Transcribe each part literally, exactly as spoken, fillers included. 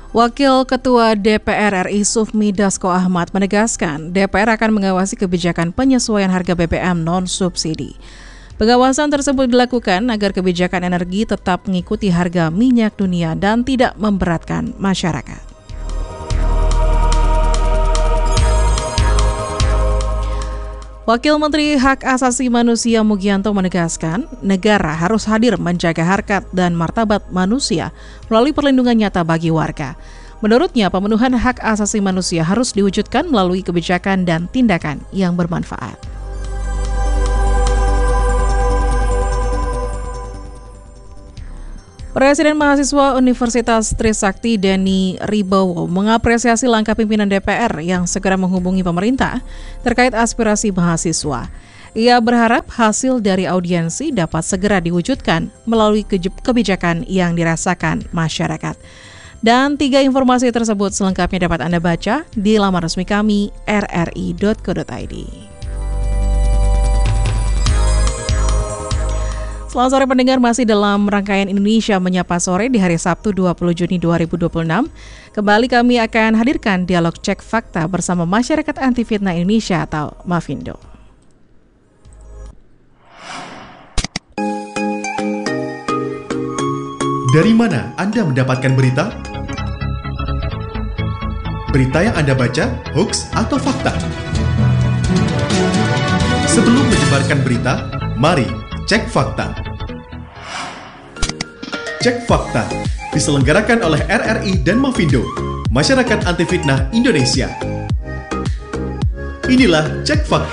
Wakil Ketua D P R R I Sufmi Dasko Ahmad menegaskan D P R akan mengawasi kebijakan penyesuaian harga B B M non-subsidi. Pengawasan tersebut dilakukan agar kebijakan energi tetap mengikuti harga minyak dunia dan tidak memberatkan masyarakat. Wakil Menteri Hak Asasi Manusia Mugianto menegaskan, negara harus hadir menjaga harkat dan martabat manusia melalui perlindungan nyata bagi warga. Menurutnya, pemenuhan hak asasi manusia harus diwujudkan melalui kebijakan dan tindakan yang bermanfaat. Presiden Mahasiswa Universitas Trisakti Denny Ribowo mengapresiasi langkah pimpinan D P R yang segera menghubungi pemerintah terkait aspirasi mahasiswa. Ia berharap hasil dari audiensi dapat segera diwujudkan melalui kebijakan yang dirasakan masyarakat. Dan tiga informasi tersebut selengkapnya dapat Anda baca di laman resmi kami r r i dot co dot i d. Selamat sore pendengar, masih dalam rangkaian Indonesia Menyapa Sore di hari Sabtu dua puluh Juni dua ribu dua puluh enam. Kembali kami akan hadirkan dialog cek fakta bersama Masyarakat Anti Fitnah Indonesia atau Mafindo. Dari mana Anda mendapatkan berita? Berita yang Anda baca, hoax atau fakta? Sebelum menyebarkan berita, mari cek fakta. Cek fakta diselenggarakan oleh R R I dan Mafindo, Masyarakat Anti Fitnah Indonesia. Inilah cek fakta.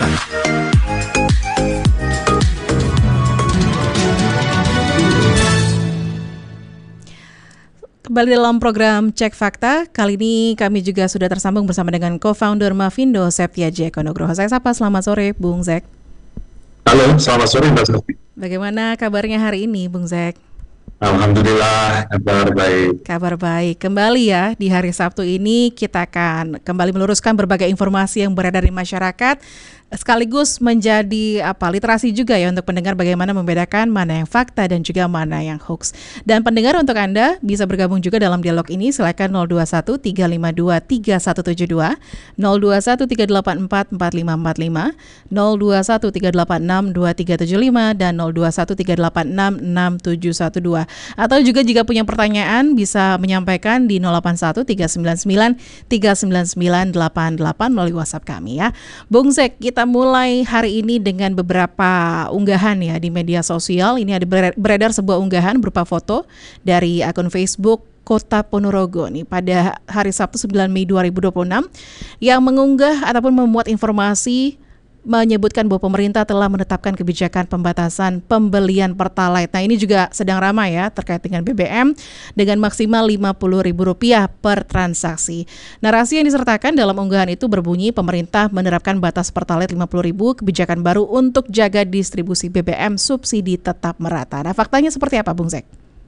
Kembali dalam program Cek Fakta, kali ini kami juga sudah tersambung bersama dengan co-founder Mafindo, Septiaji Eko Nugroho. Saya sapa, selamat sore Bung Zek. Halo, selamat sore Mbak Sofi. Bagaimana kabarnya hari ini, Bung Zek? Alhamdulillah, kabar baik. Kabar baik. Kembali ya, di hari Sabtu ini kita akan kembali meluruskan berbagai informasi yang beredar di masyarakat, sekaligus menjadi apa literasi juga ya untuk pendengar bagaimana membedakan mana yang fakta dan juga mana yang hoax. Dan pendengar, untuk Anda bisa bergabung juga dalam dialog ini, silakan nol dua satu tiga lima dua tiga satu tujuh dua, nol dua satu tiga delapan empat empat lima empat lima, nol dua satu tiga delapan enam dua tiga tujuh lima dan nol dua satu tiga delapan enam enam tujuh satu dua. Atau juga jika punya pertanyaan bisa menyampaikan di nol delapan satu tiga sembilan sembilan tiga sembilan sembilan delapan delapan melalui WhatsApp kami ya. Bung Zek, kita mulai hari ini dengan beberapa unggahan ya di media sosial. Ini ada beredar sebuah unggahan berupa foto dari akun Facebook Kota Ponorogo nih pada hari Sabtu sembilan Mei dua ribu dua puluh enam yang mengunggah ataupun memuat informasi menyebutkan bahwa pemerintah telah menetapkan kebijakan pembatasan pembelian Pertalite. Nah, ini juga sedang ramai ya terkait dengan B B M dengan maksimal lima puluh ribu rupiah per transaksi. Narasi yang disertakan dalam unggahan itu berbunyi pemerintah menerapkan batas Pertalite lima puluh ribu, kebijakan baru untuk jaga distribusi B B M subsidi tetap merata. Nah, faktanya seperti apa, Bung Zek?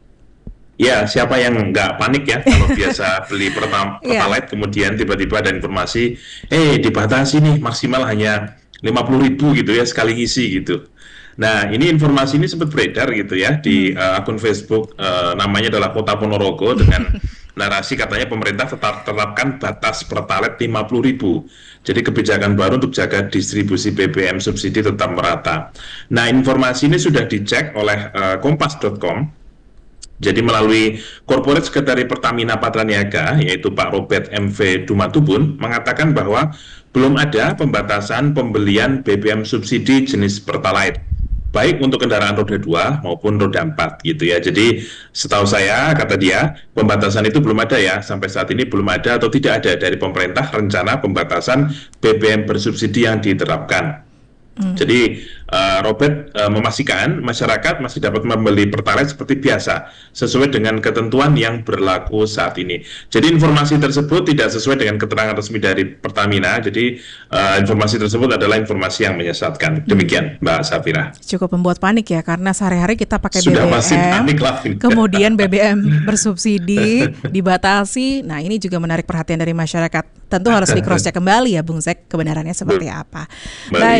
Ya, siapa yang nggak panik ya kalau biasa beli Pertalite yeah. Kemudian tiba-tiba ada informasi, eh dibatasi nih maksimal hanya lima puluh ribu gitu ya sekali ngisi gitu. Nah, ini informasi ini sempat beredar gitu ya di uh, akun Facebook uh, namanya adalah Kota Ponorogo dengan narasi katanya pemerintah tetap tetapkan batas Pertalite lima puluh ribu. Jadi kebijakan baru untuk jaga distribusi B B M subsidi tetap merata. Nah, informasi ini sudah dicek oleh uh, kompas dot com. Jadi melalui Corporate Sekretari Pertamina Patraniaga, yaitu Pak Robert M V Dumatubun, mengatakan bahwa belum ada pembatasan pembelian B B M subsidi jenis Pertalite, baik untuk kendaraan roda dua maupun roda empat gitu ya. Jadi setahu saya, kata dia, pembatasan itu belum ada ya, sampai saat ini belum ada atau tidak ada dari pemerintah rencana pembatasan B B M bersubsidi yang diterapkan. Hmm. Jadi uh, Robert uh, memastikan masyarakat masih dapat membeli Pertalite seperti biasa sesuai dengan ketentuan yang berlaku saat ini. Jadi informasi tersebut tidak sesuai dengan keterangan resmi dari Pertamina. Jadi uh, informasi tersebut adalah informasi yang menyesatkan. Demikian, Mbak Safira. Cukup membuat panik ya, karena sehari-hari kita pakai Sudah B B M, pasti panik lah. Kemudian B B M bersubsidi dibatasi. Nah, ini juga menarik perhatian dari masyarakat. Tentu harus di cross check kembali ya, Bung Zek, kebenarannya seperti apa. Baik.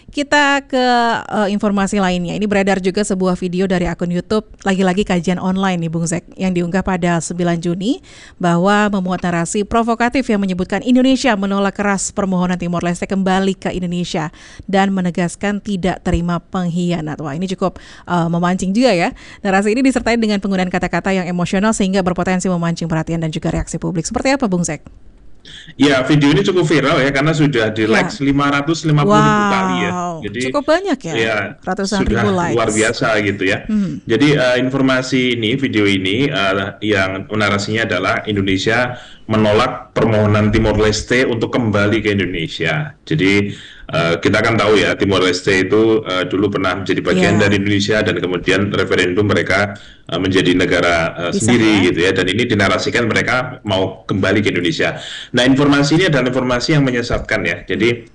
kita ke uh, informasi lainnya. Ini beredar juga sebuah video dari akun YouTube, lagi-lagi kajian online nih Bung Zek, yang diunggah pada sembilan Juni bahwa memuat narasi provokatif yang menyebutkan Indonesia menolak keras permohonan Timor Leste kembali ke Indonesia dan menegaskan tidak terima pengkhianat. Wah, ini cukup uh, memancing juga ya. Narasi ini disertai dengan penggunaan kata-kata yang emosional sehingga berpotensi memancing perhatian dan juga reaksi publik. Seperti apa Bung Zek? Ya, video ini cukup viral ya karena sudah di Ya. likes lima ratus lima puluh Wow, ribu kali ya. Jadi cukup banyak ya, ya ratusan sudah ribu likes. luar biasa gitu ya. Hmm. Jadi uh, informasi ini, video ini uh, yang narasinya adalah Indonesia menolak permohonan Timor Leste untuk kembali ke Indonesia. Jadi uh, kita kan tahu ya Timor Leste itu uh, dulu pernah menjadi bagian Ya. dari Indonesia dan kemudian referendum mereka uh, menjadi negara uh, Bisa, sendiri ya? gitu ya. Dan ini dinarasikan mereka mau kembali ke Indonesia. Nah, informasi ini adalah informasi yang menyesatkan ya. Jadi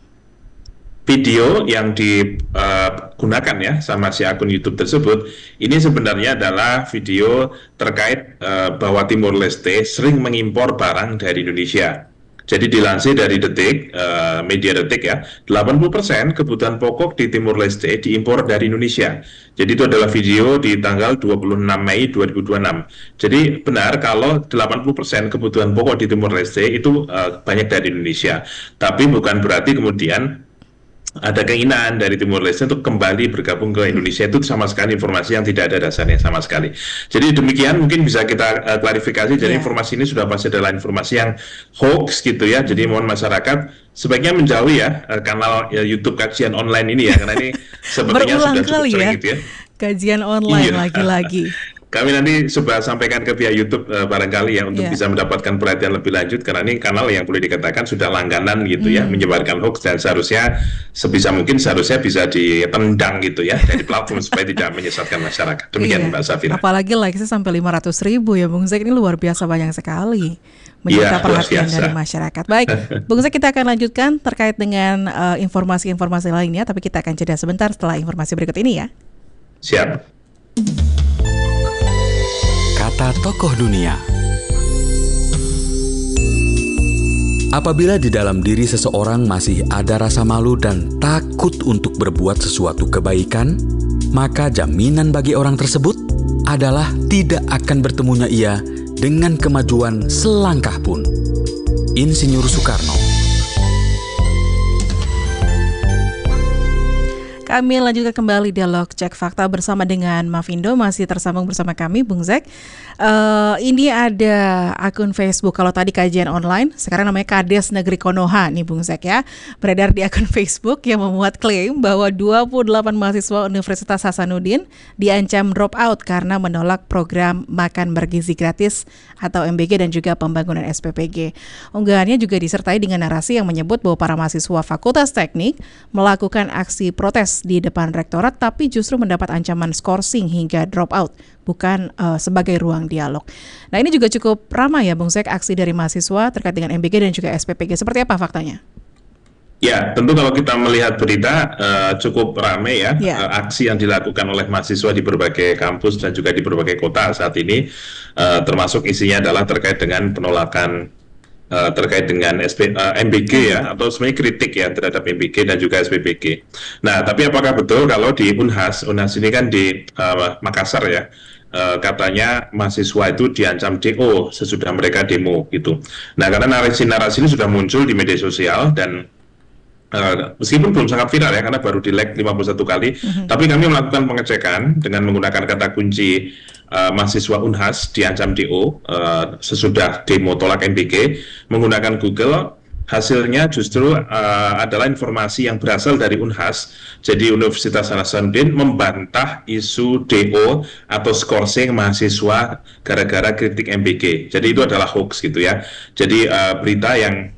video yang digunakan uh, ya sama si akun YouTube tersebut ini sebenarnya adalah video terkait uh, bahwa Timor Leste sering mengimpor barang dari Indonesia. Jadi dilansir dari Detik, uh, media Detik ya, delapan puluh persen kebutuhan pokok di Timor Leste diimpor dari Indonesia. Jadi itu adalah video di tanggal dua puluh enam Mei dua ribu dua puluh enam. Jadi benar kalau delapan puluh persen kebutuhan pokok di Timor Leste itu uh, banyak dari Indonesia. Tapi bukan berarti kemudian ada keinginan dari Timor Leste untuk kembali bergabung ke Indonesia. Itu sama sekali informasi yang tidak ada dasarnya sama sekali. Jadi demikian mungkin bisa kita uh, klarifikasi. Jadi Yeah. informasi ini sudah pasti adalah informasi yang hoax gitu ya. Jadi mohon masyarakat sebaiknya menjauhi ya uh, kanal ya, YouTube kajian online ini ya, karena ini sepertinya Berulang sudah cukup kali sering ya, gitu ya. kajian online Iya. lagi-lagi. Kami nanti coba sampaikan ke via YouTube uh, barangkali ya untuk Yeah. bisa mendapatkan perhatian lebih lanjut, karena ini kanal yang boleh dikatakan sudah langganan gitu ya, Hmm. menyebarkan hoax, dan seharusnya sebisa mungkin seharusnya bisa ditendang gitu ya dari platform supaya tidak menyesatkan masyarakat. Demikian Iya. Mbak Safira. Apalagi likes-nya sampai lima ratus ribu ya Bung Zek, ini luar biasa banyak sekali menyita Iya, luar perhatian biasa. dari masyarakat. Baik, Bung Zek, kita akan lanjutkan terkait dengan uh, informasi-informasi lainnya, tapi kita akan jeda sebentar setelah informasi berikut ini ya. Siap. Kata tokoh dunia. Apabila di dalam diri seseorang masih ada rasa malu dan takut untuk berbuat sesuatu kebaikan, maka jaminan bagi orang tersebut adalah tidak akan bertemunya ia dengan kemajuan selangkah pun. Insinyur Soekarno. Kami lanjutkan kembali dialog Cek Fakta bersama dengan Mavindo, masih tersambung bersama kami Bung Zek. Uh, ini ada akun Facebook, kalau tadi kajian online, sekarang namanya Kades Negeri Konoha nih Bung Zek ya. Beredar di akun Facebook yang memuat klaim bahwa dua puluh delapan mahasiswa Universitas Hasanuddin diancam drop out karena menolak program makan bergizi gratis atau M B G dan juga pembangunan S P P G. Unggahannya juga disertai dengan narasi yang menyebut bahwa para mahasiswa Fakultas Teknik melakukan aksi protes di depan rektorat tapi justru mendapat ancaman skorsing hingga drop out, bukan uh, sebagai ruang dialog. Nah, ini juga cukup ramai ya Bung Zek, aksi dari mahasiswa terkait dengan M B G dan juga S P P G. Seperti apa faktanya? Ya, tentu kalau kita melihat berita uh, cukup ramai ya, Ya. uh, aksi yang dilakukan oleh mahasiswa di berbagai kampus dan juga di berbagai kota saat ini, uh, termasuk isinya adalah terkait dengan penolakan Uh, terkait dengan S P, uh, M B G ya, atau sebenarnya kritik ya terhadap M B G dan juga S P P G. Nah, tapi apakah betul kalau di Unhas, Unhas ini kan di uh, Makassar ya, uh, katanya mahasiswa itu diancam D O sesudah mereka demo gitu. Nah, karena narasi-narasi ini sudah muncul di media sosial dan Uh, meskipun belum sangat viral ya, karena baru di like lima puluh satu kali, mm-hmm. tapi kami melakukan pengecekan dengan menggunakan kata kunci uh, mahasiswa Unhas diancam D O uh, sesudah demo tolak M B G, menggunakan Google, hasilnya justru uh, adalah informasi yang berasal dari Unhas. Jadi Universitas Hasanuddin membantah isu D O atau skorsing mahasiswa gara-gara kritik M B G. Jadi itu adalah hoax gitu ya. Jadi uh, berita yang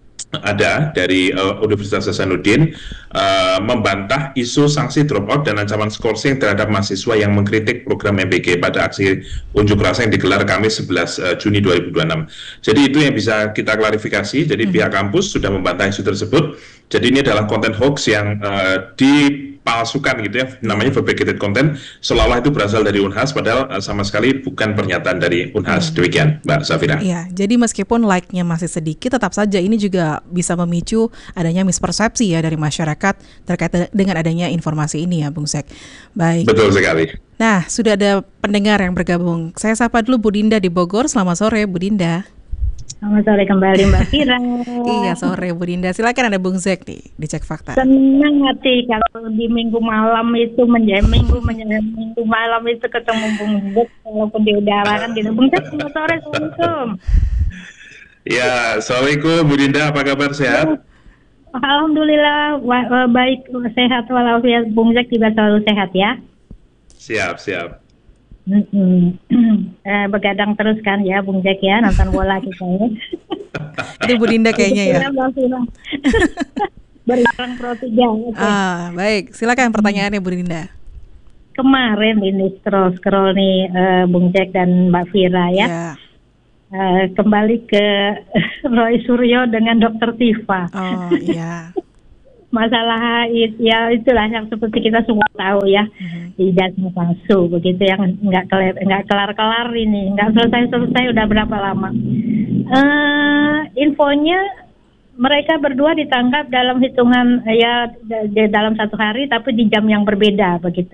ada dari uh, Universitas Hasanuddin uh, membantah isu sanksi dropout dan ancaman skorsing terhadap mahasiswa yang mengkritik program M B G pada aksi unjuk rasa yang digelar Kamis sebelas Juni dua ribu dua puluh enam. Jadi itu yang bisa kita klarifikasi. Jadi hmm. pihak kampus sudah membantah isu tersebut Jadi ini adalah konten hoax yang uh, dipalsukan gitu ya, namanya fabricated content, seolah-olah itu berasal dari Unhas, padahal uh, sama sekali bukan pernyataan dari Unhas. Hmm. Demikian, Mbak Safira. Iya, jadi meskipun like-nya masih sedikit, tetap saja ini juga bisa memicu adanya mispersepsi ya dari masyarakat terkait dengan adanya informasi ini ya, Bung Zek. Baik. Betul sekali. Nah, sudah ada pendengar yang bergabung. Saya sapa dulu Bu Dinda di Bogor. Selamat sore, Bu Dinda. Selamat sore kembali Mbak Fira. Iya, sore Bu Dinda. Silakan, ada Bung Zek nih di Cek Fakta. Senang hati kalau di minggu malam itu menjadi minggu menjadi minggu malam itu ketemu Bung Zek walaupun di udara kan gitu. Bung Zek, selamat sore, assalamualaikum. Ya, assalamualaikum Bu Dinda, apa kabar, sehat? Alhamdulillah wa- baik, sehat walafiat. Bung Zek juga selalu sehat ya. Siap, siap. eh, begadang terus kan ya Bung Zek ya, nonton bola kita ya. Itu Bu Dinda kayaknya ya. Berjuang Pro tiga. Okay. Ah, baik. Silakan pertanyaannya Bu Dinda. Kemarin ini scroll-scroll nih uh, Bung Zek dan Mbak Fira ya. Yeah. Uh, kembali ke Roy Suryo dengan Dokter Tifa. Oh iya. Masalah it, ya itulah yang seperti kita semua tahu ya, mm-hmm. ijazah palsu begitu yang nggak kelar nggak kelar-kelar ini, nggak selesai-selesai udah berapa lama. Uh, infonya mereka berdua ditangkap dalam hitungan ya d- dalam satu hari tapi di jam yang berbeda begitu.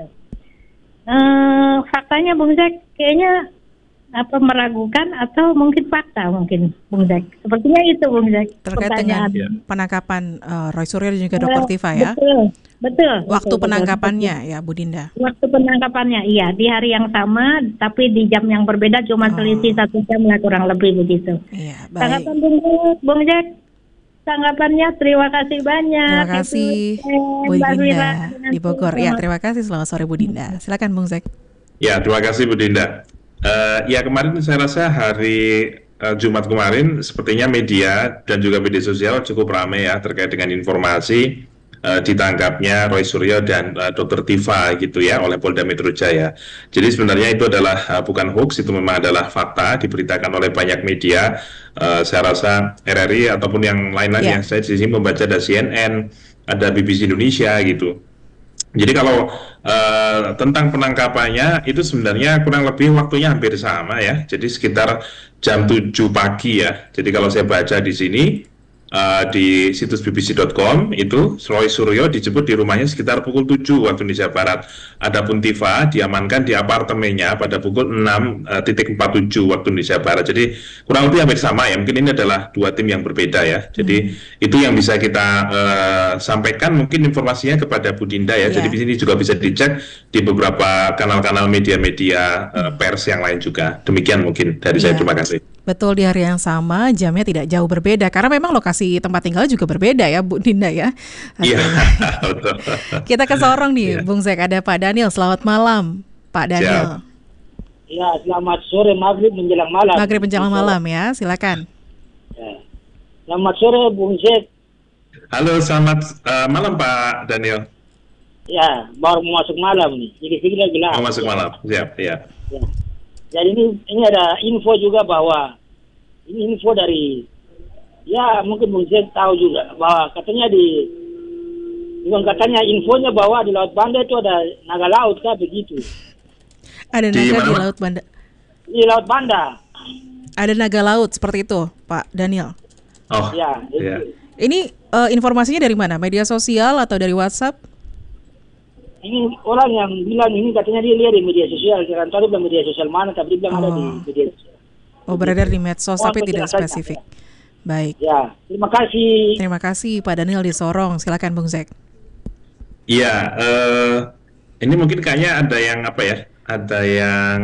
Uh, faktanya Bung Zek kayaknya apa meragukan atau mungkin fakta mungkin Bung Zek. Sepertinya itu Bung Zek. Terkait dengan penangkapan uh, Roy Suryo dan juga Dokter Tifa ya. Betul. Betul. Waktu betul, penangkapannya betul. ya Bu Dinda. Waktu penangkapannya iya di hari yang sama tapi di jam yang berbeda cuma oh. selisih satu jam lah kurang lebih begitu. Iya, baik. Tanggapan Bung Zek, Bung Zek. Tanggapannya terima kasih banyak. Terima kasih Bu Dinda di Bogor. Ya, terima kasih. Selamat sore Bu Dinda. Silakan Bung Zek. Ya, terima kasih Bu Dinda. Uh, ya kemarin saya rasa hari uh, Jumat kemarin sepertinya media dan juga media sosial cukup ramai ya terkait dengan informasi uh, ditangkapnya Roy Suryo dan uh, Dokter Tifa gitu ya oleh Polda Metro Jaya. Jadi sebenarnya itu adalah uh, bukan hoax, itu memang adalah fakta diberitakan oleh banyak media. Uh, saya rasa R R I ataupun yang lain-lain yeah. yang saya di sini membaca ada C N N, ada B B C Indonesia gitu. Jadi kalau uh, tentang penangkapannya itu sebenarnya kurang lebih waktunya hampir sama ya. Jadi sekitar jam tujuh pagi ya. Jadi kalau saya baca di sini uh, di situs b b c dot com itu Roy Suryo dijemput di rumahnya sekitar pukul tujuh waktu Indonesia Barat. Adapun Tifa diamankan di apartemennya pada pukul enam empat puluh tujuh waktu Indonesia Barat. Jadi kurang lebih hampir sama ya. Mungkin ini adalah dua tim yang berbeda ya. Jadi hmm. itu yang bisa kita uh, sampaikan mungkin informasinya kepada Bu Dinda ya. Yeah. Jadi di sini juga bisa dicek di beberapa kanal-kanal media-media uh, pers yang lain juga. Demikian mungkin dari yeah. saya. Terima kasih. Betul, di hari yang sama, jamnya tidak jauh berbeda karena memang lokasi tempat tinggal juga berbeda ya Bu Dinda ya. Iya, betul. Kita ke Sorong nih, yeah. Bung Zek, ada Pak Daniel. Selamat malam, Pak Daniel. Ya, selamat sore, maghrib menjelang malam. Maghrib menjelang malam ya, silakan. Ya. Selamat sore, Bung Zek. Halo, selamat uh, malam Pak Daniel. Ya, baru mau masuk malam nih. Jadi lagi lah. Mau masuk malam, siap, ya. ya. Jadi ini ini ada info juga bahwa ini info dari ya mungkin Bung Zek tahu juga bahwa katanya di bukan katanya infonya bahwa di Laut Banda itu ada naga laut kah begitu. Ada naga di, di Laut Banda. Di Laut Banda. Ada naga laut seperti itu, Pak Daniel. Oh. Ya. Ya. Ini uh, informasinya dari mana? Media sosial atau dari WhatsApp? Ini orang yang bilang ini katanya dia lihat di media sosial. Jangan tahu bilang media sosial mana, tapi dia bilang oh. ada di media sosial. Oh, beredar di medsos, oh, tapi tidak spesifik. Ya. Baik. Ya, terima kasih. Terima kasih Pak Daniel di Sorong. Silakan Bung Zek. Iya, uh, ini mungkin kayaknya ada yang apa ya? Ada yang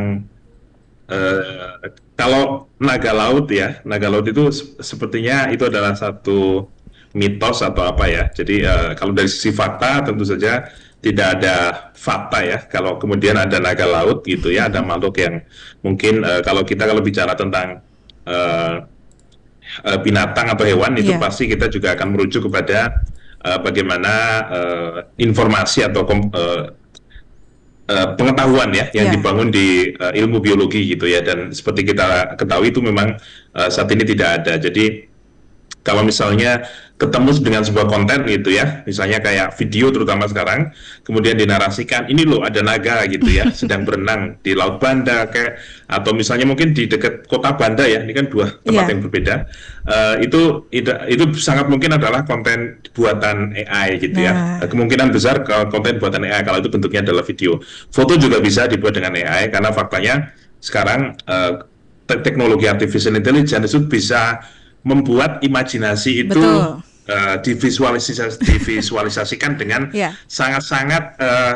uh, kalau naga laut ya, naga laut itu sepertinya itu adalah satu mitos atau apa ya. Jadi uh, kalau dari sisi fakta tentu saja tidak ada fakta ya. Kalau kemudian ada naga laut gitu ya, ada makhluk yang mungkin uh, kalau kita kalau bicara tentang uh, uh, binatang atau hewan itu yeah. pasti kita juga akan merujuk kepada uh, bagaimana uh, informasi atau kom, uh, uh, pengetahuan ya yang yeah. dibangun di uh, ilmu biologi gitu ya. Dan seperti kita ketahui itu memang uh, saat ini tidak ada. Jadi kalau misalnya ketemu dengan sebuah konten gitu ya, misalnya kayak video terutama sekarang, kemudian dinarasikan, ini loh ada naga gitu ya, sedang berenang di Laut Banda, kayak atau misalnya mungkin di dekat kota Banda ya, ini kan dua tempat Iya. yang berbeda, uh, itu, itu itu sangat mungkin adalah konten buatan A I gitu ya. Nah. Kemungkinan besar kalau konten buatan A I kalau itu bentuknya adalah video. Foto juga bisa dibuat dengan A I karena faktanya sekarang uh, te- teknologi artificial intelligence itu bisa membuat imajinasi itu Betul. uh, divisualisasi, divisualisasikan dengan Iya. sangat-sangat uh,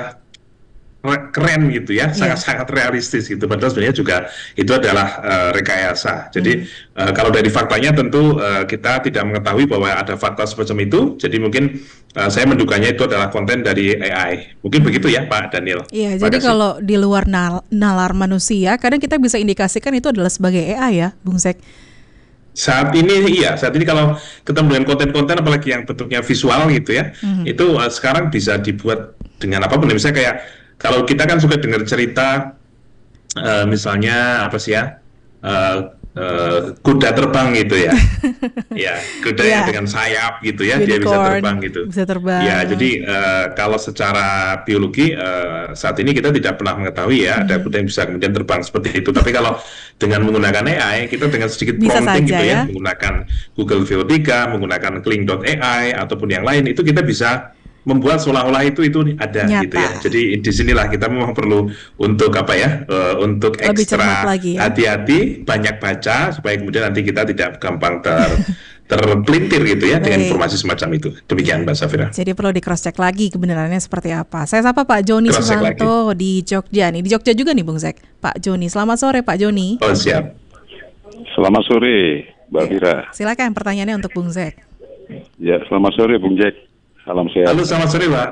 re- keren gitu ya, Iya. sangat-sangat realistis gitu. Padahal sebenarnya juga itu adalah uh, rekayasa. Jadi uh, kalau dari faktanya tentu uh, kita tidak mengetahui bahwa ada fakta semacam itu. Jadi mungkin uh, saya menduganya itu adalah konten dari A I. Mungkin begitu ya Pak Daniel. Iya, Terima jadi kasih. kalau di luar nal- nalar manusia, kadang kita bisa indikasikan itu adalah sebagai A I ya, Bung Zek. Saat ini iya, saat ini kalau ketemu dengan konten-konten apalagi yang bentuknya visual gitu ya, Mhm. itu uh, sekarang bisa dibuat dengan apapun. Misalnya kayak kalau kita kan suka dengar cerita, uh, misalnya apa sih ya, uh, uh, kuda terbang gitu ya, ya kuda yang Iya. dengan sayap gitu ya, dia bisa Unicorn, terbang gitu. bisa terbang. Ya, jadi uh, kalau secara biologi uh, saat ini kita tidak pernah mengetahui ya ada kuda yang bisa kemudian terbang seperti itu. Tapi kalau dengan menggunakan A I, kita dengan sedikit Bisa prompting saja gitu ya. ya, menggunakan Google V O tiga, menggunakan Kling dot A I ataupun yang lain, itu kita bisa membuat seolah-olah itu itu ada Nyata. gitu ya. Jadi disinilah kita memang perlu untuk apa ya, uh, untuk Lebih cermat ekstra lagi ya. hati-hati, banyak baca supaya kemudian nanti kita tidak gampang ter terpelintir gitu ya dengan Baik. informasi semacam itu. Demikian Mbak Safira. Jadi perlu di cross check lagi kebenarannya seperti apa. Saya sapa Pak Joni Cross check Susanto di Jogja nih. Di Jogja juga nih Bung Zek. Pak Joni, selamat sore Pak Joni. Oh siap. Selamat sore, Mbak Fira. Silakan pertanyaannya untuk Bung Zek. Ya, selamat sore, Bung Jack. Salam sehat. Halo, selamat sore Pak.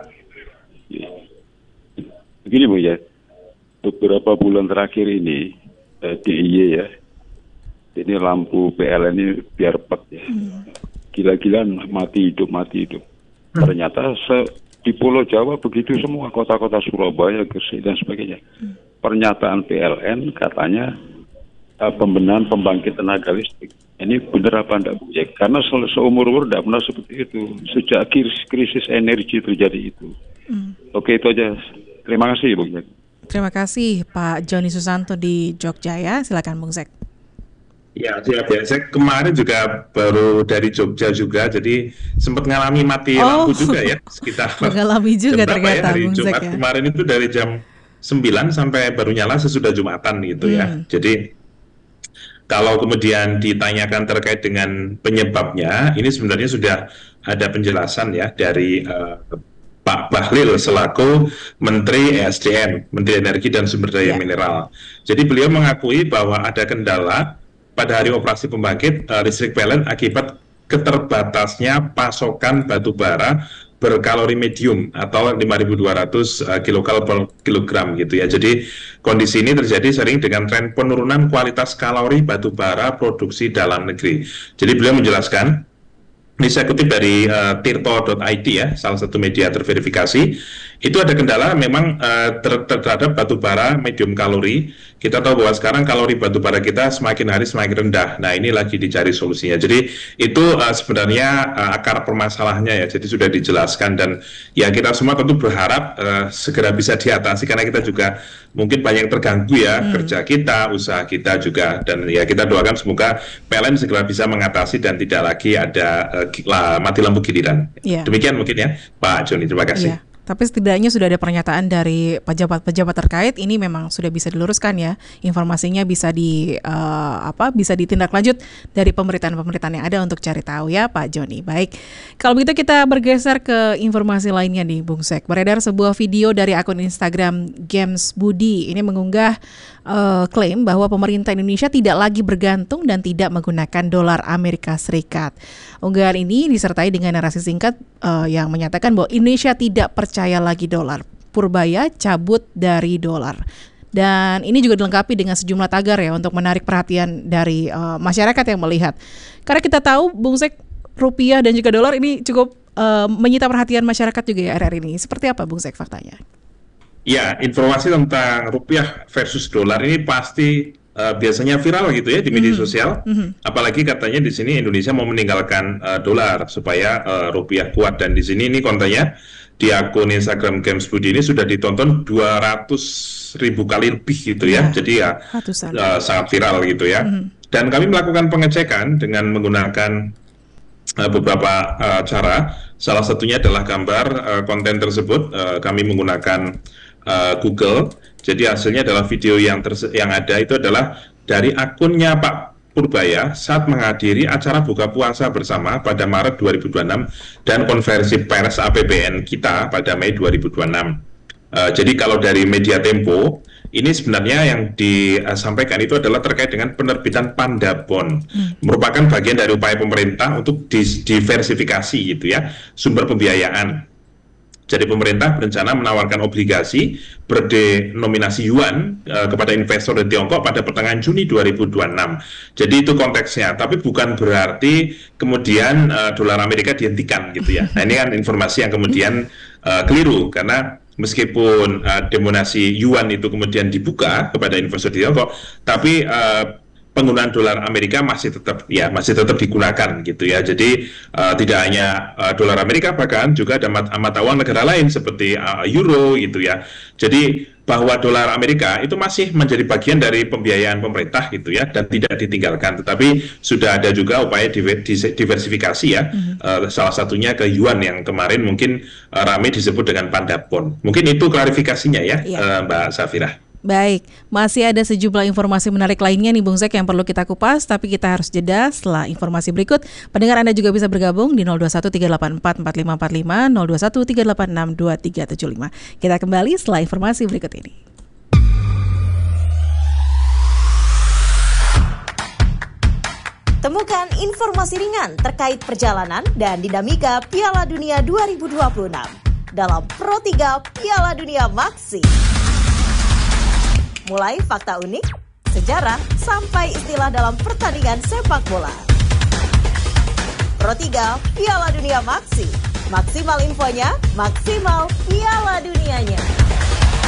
Begini, Bung Jack. Beberapa bulan terakhir ini, eh, D I Y ya, ini lampu P L N ini biar pet ya. Gila-gilaan mati hidup, mati hidup. Ternyata se- di Pulau Jawa begitu semua, kota-kota Surabaya, Gresik, dan sebagainya. Pernyataan P L N katanya uh, pembenahan pembangkit tenaga listrik. Ini benar apa enggak, Bu Jack? Karena se- seumur-umur tidak pernah seperti itu. Sejak krisis, krisis energi terjadi itu. Oke, itu aja. Terima kasih, Bu Jack. Terima kasih Pak Joni Susanto di Jogja ya. Silakan Bung Zek. Ya, siap ya. Saya kemarin juga baru dari Jogja juga, jadi sempat ngalami mati Oh. lampu juga ya, sekitar Mengalami juga jam berapa ternyata, ya, hari Bung Zek Jumat ya. kemarin itu dari jam sembilan sampai baru nyala sesudah Jumatan gitu ya. Hmm. Jadi kalau kemudian ditanyakan terkait dengan penyebabnya, ini sebenarnya sudah ada penjelasan ya dari eh, Pak Bahlil selaku Menteri E S D M, Menteri Energi dan Sumber Daya Ya. Mineral. Jadi beliau mengakui bahwa ada kendala pada hari operasi pembangkit uh, listrik P L N akibat keterbatasnya pasokan batu bara berkalori medium atau lima ribu dua ratus uh, kilokal per kilogram gitu ya. Jadi kondisi ini terjadi sering dengan tren penurunan kualitas kalori batu bara produksi dalam negeri. Jadi beliau menjelaskan, ini saya kutip dari uh, tirto dot I D ya, salah satu media terverifikasi. Itu ada kendala memang uh, ter ter terhadap batu bara medium kalori. Kita tahu bahwa sekarang kalori batu bara kita semakin hari semakin rendah. Nah, ini lagi dicari solusinya. Jadi itu uh, sebenarnya uh, akar permasalahannya ya. Jadi sudah dijelaskan dan ya kita semua tentu berharap uh, segera bisa diatasi karena kita juga mungkin banyak terganggu ya Hmm. kerja kita, usaha kita juga, dan ya kita doakan semoga P L N segera bisa mengatasi dan tidak lagi ada uh, ki- lah, mati lampu giliran. Iya. Demikian mungkin ya Pak Joni, terima kasih. Iya. Tapi setidaknya sudah ada pernyataan dari pejabat-pejabat terkait, ini memang sudah bisa diluruskan ya. Informasinya bisa di eh, apa bisa ditindaklanjut dari pemberitaan-pemberitaan yang ada untuk cari tahu ya Pak Joni. Baik. Kalau begitu kita bergeser ke informasi lainnya nih Bung Sek. Beredar sebuah video dari akun Instagram Games Budi. Ini mengunggah eh, klaim bahwa pemerintah Indonesia tidak lagi bergantung dan tidak menggunakan dolar Amerika Serikat. Unggahan ini disertai dengan narasi singkat eh, yang menyatakan bahwa Indonesia tidak percaya lagi dolar. Purbaya cabut dari dolar. Dan ini juga dilengkapi dengan sejumlah tagar ya untuk menarik perhatian dari eh, masyarakat yang melihat. Karena kita tahu Bung Sek, rupiah dan juga dolar ini cukup eh, menyita perhatian masyarakat juga ya akhir-akhir ini. Seperti apa Bung Sek faktanya? Ya, informasi tentang rupiah versus dolar ini pasti uh, biasanya viral gitu ya di media Mhm. sosial. Mhm. Apalagi katanya di sini Indonesia mau meninggalkan uh, dolar supaya uh, rupiah kuat, dan di sini ini kontennya di akun Instagram Games Budi ini sudah ditonton dua ratus ribu kali lebih gitu ya. Iya. Jadi ya Ratusan. uh, sangat viral gitu ya. Mhm. Dan kami melakukan pengecekan dengan menggunakan uh, beberapa uh, cara. Salah satunya adalah gambar uh, konten tersebut. Uh, kami menggunakan uh, Google. Jadi hasilnya adalah video yang terse- yang ada itu adalah dari akunnya Pak Purbaya saat menghadiri acara buka puasa bersama pada Maret dua ribu dua puluh enam dan konversi pers A P B N kita pada Mei dua ribu dua puluh enam. Uh, jadi kalau dari media Tempo, ini sebenarnya yang disampaikan itu adalah terkait dengan penerbitan Pandabon, hmm. merupakan bagian dari upaya pemerintah untuk dis- diversifikasi gitu ya sumber pembiayaan. Jadi pemerintah berencana menawarkan obligasi berdenominasi yuan uh, kepada investor di Tiongkok pada pertengahan Juni dua ribu dua puluh enam. Jadi itu konteksnya, tapi bukan berarti kemudian uh, dolar Amerika dihentikan gitu ya. Nah ini kan informasi yang kemudian uh, keliru, karena meskipun uh, denominasi yuan itu kemudian dibuka kepada investor di Tiongkok, tapi uh, penggunaan dolar Amerika masih tetap ya masih tetap digunakan gitu ya. Jadi uh, tidak hanya uh, dolar Amerika, bahkan juga ada mat- mata uang negara lain seperti uh, euro gitu ya. Jadi bahwa dolar Amerika itu masih menjadi bagian dari pembiayaan pemerintah gitu ya, dan tidak ditinggalkan. Tetapi sudah ada juga upaya diver- diversifikasi ya. Mm-hmm. Uh, salah satunya ke yuan yang kemarin mungkin uh, ramai disebut dengan Pandabon. Mungkin itu klarifikasinya ya, yeah. uh, Mbak Safira. Baik, masih ada sejumlah informasi menarik lainnya nih Bung Zek yang perlu kita kupas, tapi kita harus jeda setelah informasi berikut. Pendengar Anda juga bisa bergabung di nol dua satu tiga delapan empat empat lima empat lima, nol dua satu tiga delapan enam dua tiga tujuh lima. Kita kembali setelah informasi berikut ini. Temukan informasi ringan terkait perjalanan dan dinamika Piala Dunia dua ribu dua puluh enam dalam Pro tiga Piala Dunia Maxi. Mulai fakta unik, sejarah, sampai istilah dalam pertandingan sepak bola. Pro tiga Piala Dunia Maxi. Maksimal infonya, maksimal Piala Dunianya.